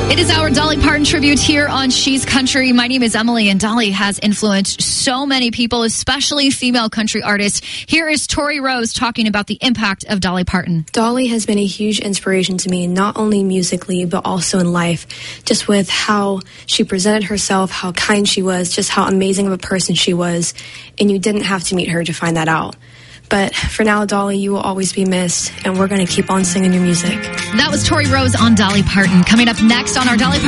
It is our Dolly Parton tribute here on She's Country. My name is Emily, and Dolly has influenced so many people, especially female country artists. Here is Tori Rose talking about the impact of Dolly Parton. Dolly has been a huge inspiration to me, not only musically, but also in life. Just with how she presented herself, how kind she was, just how amazing of a person she was. And you didn't have to meet her to find that out. But for now, Dolly, you will always be missed, and we're going to keep on singing your music. That was Tori Rose on Dolly Parton. Coming up next on our Dolly Parton